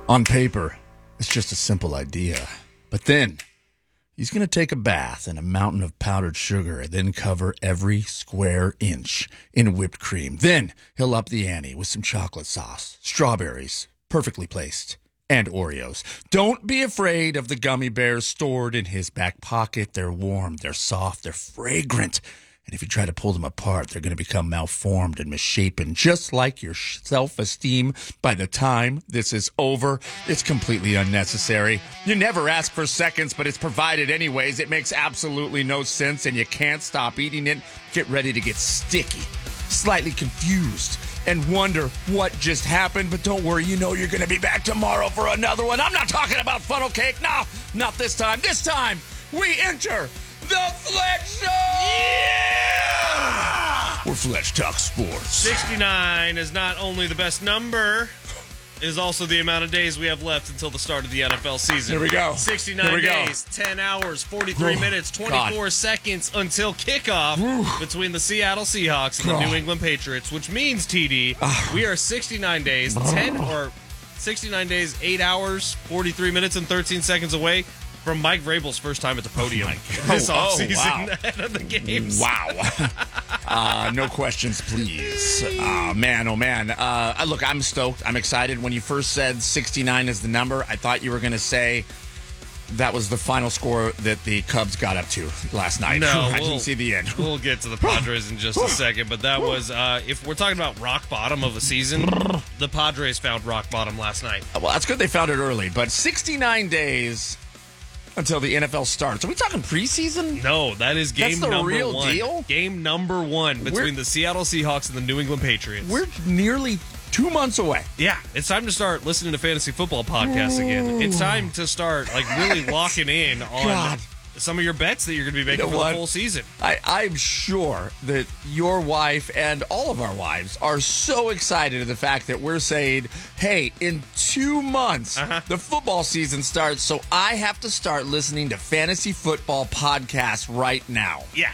On paper, it's just a simple idea. But then, he's going to take a bath in a mountain of powdered sugar and then cover every square inch in whipped cream. Then, he'll up the ante with some chocolate sauce, strawberries, perfectly placed, and Oreos. Don't be afraid of the gummy bears stored in his back pocket. They're warm, they're soft, they're fragrant. And if you try to pull them apart, they're going to become malformed and misshapen, just like your self-esteem. By the time this is over, it's completely unnecessary. You never ask for seconds, but it's provided anyways. It makes absolutely no sense, and you can't stop eating it. Get ready to get sticky, slightly confused, and wonder what just happened. But don't worry, you know you're going to be back tomorrow for another one. I'm not talking about funnel cake. No, not this time. This time, we enter the Fletch Show! Yeah! We're Fletch Talk Sports. 69 is not only the best number, it is also the amount of days we have left until the start of the NFL season. Here we go. 69 days, 10 hours, 43 minutes, 24 seconds until kickoff between the Seattle Seahawks and the New England Patriots, which means, TD, we are 69 days, 69 days, 8 hours, 43 minutes, and 13 seconds away from Mike Vrabel's first time at the podium this offseason ahead of the games. Wow. No questions, please. Oh, man. Look, I'm stoked. I'm excited. When you first said 69 is the number, I thought you were going to say that was the final score that the Cubs got up to last night. No, I didn't see the end. We'll get to the Padres in just a second, but that was, if we're talking about rock bottom of a season, the Padres found rock bottom last night. Well, that's good they found it early, but 69 days until the NFL starts. Are we talking preseason? No, that is game That's the number real one. Deal? Game number one between the Seattle Seahawks and the New England Patriots. We're nearly 2 months away. Yeah, it's time to start listening to fantasy football podcasts again. It's time to start really locking in on some of your bets that you're going to be making for the full season. I'm sure that your wife and all of our wives are so excited at the fact that we're saying, hey, in 2 months, the football season starts, so I have to start listening to fantasy football podcasts right now. Yeah.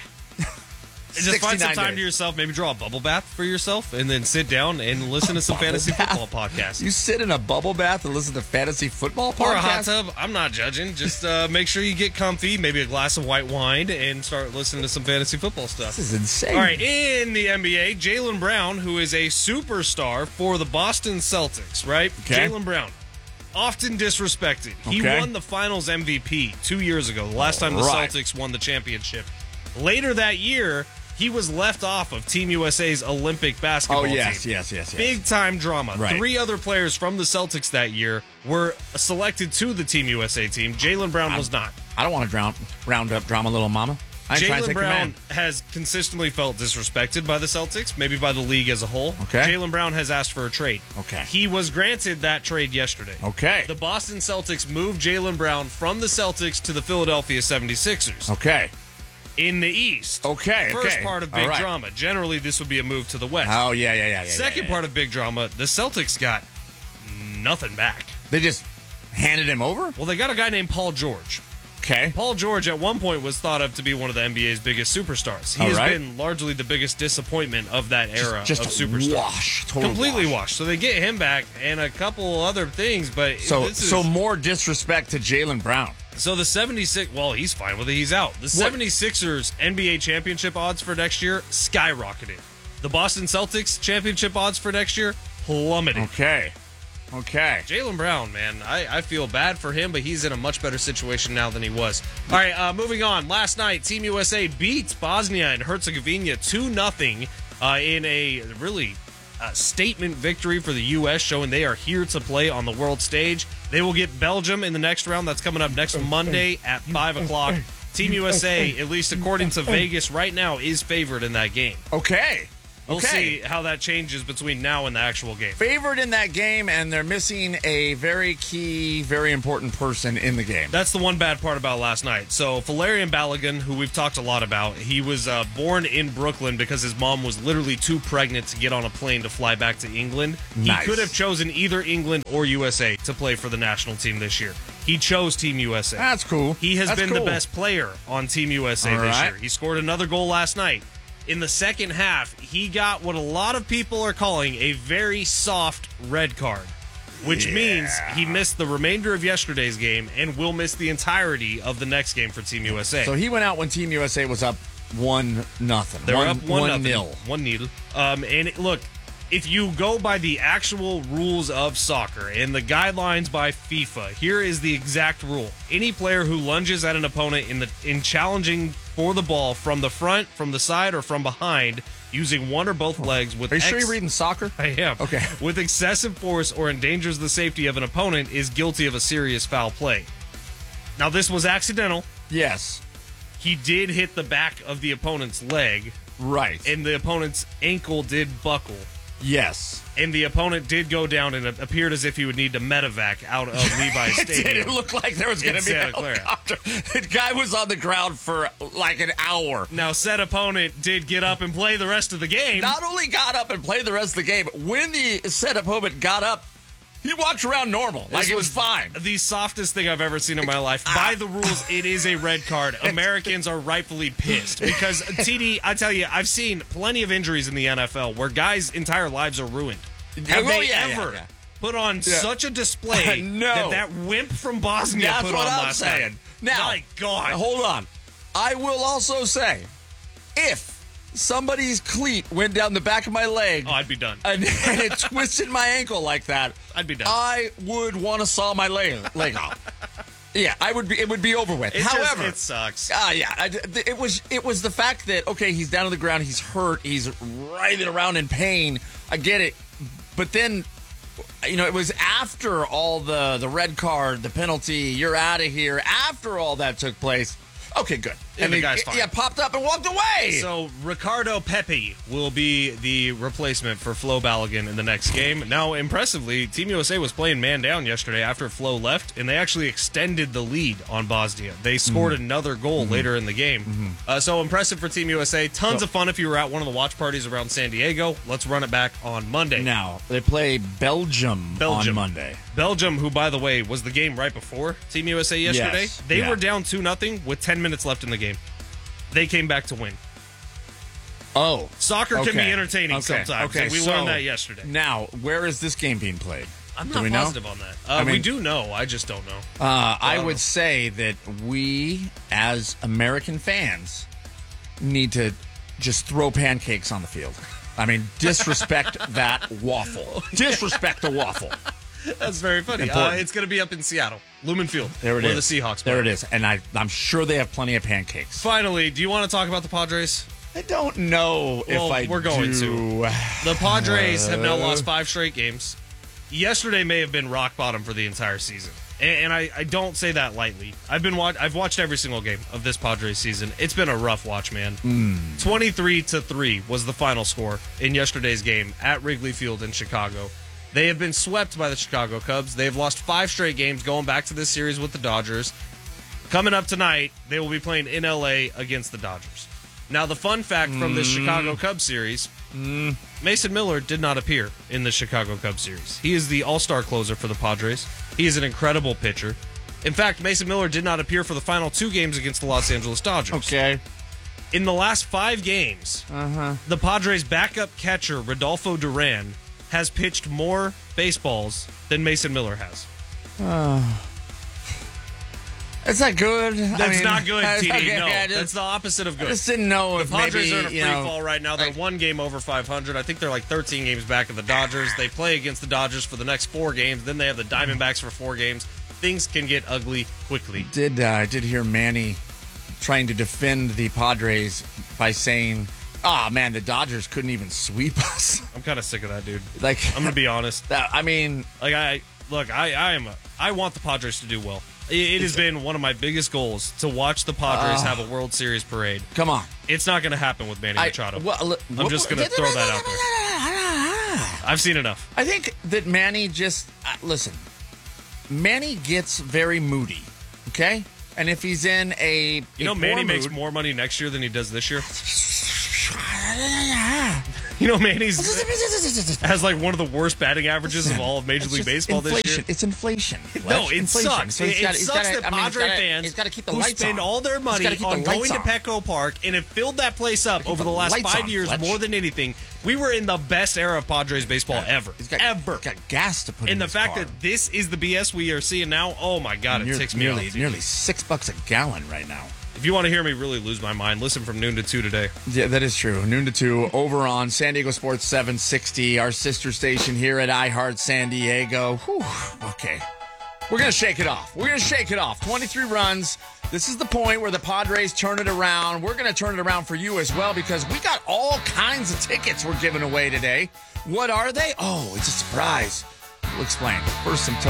Just find some time to yourself, maybe draw a bubble bath for yourself, and then sit down and listen to some fantasy football podcasts. You sit in a bubble bath and listen to fantasy football podcasts? Or a hot tub. I'm not judging. Just make sure you get comfy, maybe a glass of white wine, and start listening to some fantasy football stuff. This is insane. All right, in the NBA, Jaylen Brown, who is a superstar for the Boston Celtics, right? Okay. Jaylen Brown. Often disrespected. He won the Finals MVP 2 years ago, the last time the Celtics won the championship. Later that year, he was left off of Team USA's Olympic basketball team. Yes. Big-time drama. Right. 3 other players from the Celtics that year were selected to the Team USA team. Jaylen Brown was not. I don't want to round up drama, little mama. Jaylen Brown has consistently felt disrespected by the Celtics, maybe by the league as a whole. Okay. Jaylen Brown has asked for a trade. Okay. He was granted that trade yesterday. Okay. The Boston Celtics moved Jaylen Brown from the Celtics to the Philadelphia 76ers. Okay. In the East. First part of big drama. Generally, this would be a move to the West. Oh, yeah. Second part of big drama, the Celtics got nothing back. They just handed him over? Well, they got a guy named Paul George. Okay. Paul George at one point was thought of to be one of the NBA's biggest superstars. He has been largely the biggest disappointment of that era of superstars. Completely washed. So they get him back and a couple other things, but so more disrespect to Jaylen Brown. So the 76, well, he's fine with it. He's out. The 76ers NBA championship odds for next year skyrocketed. The Boston Celtics championship odds for next year plummeted. Okay. Jaylen Brown, man, I feel bad for him, but he's in a much better situation now than he was. All right, moving on. Last night, Team USA beats Bosnia and Herzegovina 2-0 in a really statement victory for the U.S., showing they are here to play on the world stage. They will get Belgium in the next round. That's coming up next Monday at 5 o'clock. Team USA, at least according to Vegas right now, is favored in that game. Okay. We'll see how that changes between now and the actual game. Favored in that game, and they're missing a very key, very important person in the game. That's the one bad part about last night. So, Valerian Balogun, who we've talked a lot about, he was born in Brooklyn because his mom was literally too pregnant to get on a plane to fly back to England. Nice. He could have chosen either England or USA to play for the national team this year. He chose Team USA. That's cool. He has been the best player on Team USA this year. He scored another goal last night. In the second half, he got what a lot of people are calling a very soft red card. which means he missed the remainder of yesterday's game and will miss the entirety of the next game for Team USA. So he went out when Team USA was up 1-0. They were up 1-0. 1-0. 1-0. And look, if you go by the actual rules of soccer and the guidelines by FIFA, here is the exact rule. Any player who lunges at an opponent in challenging for the ball from the front, from the side, or from behind, using one or both legs with Are you sure you're reading soccer? I am. Okay. With excessive force or endangers the safety of an opponent is guilty of a serious foul play. Now, this was accidental. Yes. He did hit the back of the opponent's leg, Right. and the opponent's ankle did buckle. Yes. And the opponent did go down, and it appeared as if he would need to medevac out of Levi's It Stadium. didn't look like there was going to be a Santa Clara. helicopter. The guy was on the ground for like an hour. Now, said opponent did get up and play the rest of the game. Not only got up and played the rest of the game, when the said opponent got up, he walked around normal. Like This it was fine. The softest thing I've ever seen in my life. By the rules, it is a red card. Americans are rightfully pissed because, TD, I tell you, I've seen plenty of injuries in the NFL where guys' entire lives are ruined. Have they ever put on such a display No. that wimp from Bosnia That's put what on I'm last saying. night? Now, My God. hold on. I will also say, if somebody's cleat went down the back of my leg Oh, I'd be done. and it twisted my ankle like that, I'd be done. I would want to saw my leg off. Yeah, I would be. It would be over with. However, it sucks. it was the fact that, okay, he's down on the ground, he's hurt, he's writhing around in pain. I get it, but then, it was after all the red card, the penalty, you're out of here. After all that took place, okay, good. And the guy's fine. Yeah, popped up and walked away. So Ricardo Pepi will be the replacement for Flo Balogun in the next game. Now, impressively, Team USA was playing man down yesterday after Flo left, and they actually extended the lead on Bosnia. They scored another goal later in the game. So impressive for Team USA. Tons of fun if you were at one of the watch parties around San Diego. Let's run it back on Monday. Now, they play Belgium on Monday. Belgium, who, by the way, was the game right before Team USA yesterday. Yes. They were down 2-0 with 10 minutes left in the game. They came back to win. Oh. Soccer can be entertaining sometimes. Okay, and we learned that yesterday. Now, where is this game being played? I'm Do not we know? positive on that. We do know. I just don't know. I would say that we, as American fans, need to just throw pancakes on the field. I mean, disrespect that waffle. Disrespect the waffle. That's very funny. It's going to be up in Seattle, Lumen Field, There it where is. the Seahawks play. There it is. And I'm sure they have plenty of pancakes. Finally, do you want to talk about the Padres? I don't know Well, if I we're going do. The Padres have now lost 5 straight games. Yesterday may have been rock bottom for the entire season. And I don't say that lightly. I've watched every single game of this Padres season. It's been a rough watch, man. 23-3 was the final score in yesterday's game at Wrigley Field in Chicago. They have been swept by the Chicago Cubs. They have lost 5 straight games going back to this series with the Dodgers. Coming up tonight, they will be playing in L.A. against the Dodgers. Now, the fun fact from this Chicago Cubs series, Mason Miller did not appear in the Chicago Cubs series. He is the all-star closer for the Padres. He is an incredible pitcher. In fact, Mason Miller did not appear for the final 2 games against the Los Angeles Dodgers. Okay. In the last 5 games, the Padres' backup catcher, Rodolfo Duran, has pitched more baseballs than Mason Miller has. Is that good? That's not good, TD. Okay, no, yeah, that's the opposite of good. I just didn't know if The Padres maybe, are in a free fall right now. They're 1 game over 500. I think they're like 13 games back of the Dodgers. They play against the Dodgers for the next 4 games. Then they have the Diamondbacks for 4 games. Things can get ugly quickly. I did hear Manny trying to defend the Padres by saying, man, the Dodgers couldn't even sweep us. I'm kind of sick of that, dude. Like, I'm gonna be honest. I mean, Like I want the Padres to do well. It has been one of my biggest goals to watch the Padres have a World Series parade. come on. It's not going to happen with Manny Machado. I'm just going to to throw that out there. I've seen enough. I think that Manny just listen. Manny gets very moody. Okay, and if he's in Manny makes more money next year than he does this year. You know, Manny's has like one of the worst batting averages of all of Major League Baseball this year. It's inflation. No, it inflation. sucks. So It sucks that Padre fans who spend all their money on going to Petco Park and have filled that place up over the last 5 years more than anything. We were in the best era of Padres baseball ever. He's got gas to put in the fact that this is the BS we are seeing now, oh my God, it ticks me off. Nearly $6 a gallon right now. If you want to hear me really lose my mind, listen from noon to 2 today. Yeah, that is true. Noon to 2 over on San Diego Sports 760, our sister station here at iHeart San Diego. Whew. Okay. We're going to shake it off. 23 runs. This is the point where the Padres turn it around. We're going to turn it around for you as well because we got all kinds of tickets we're giving away today. What are they? Oh, it's a surprise. We'll explain. First, some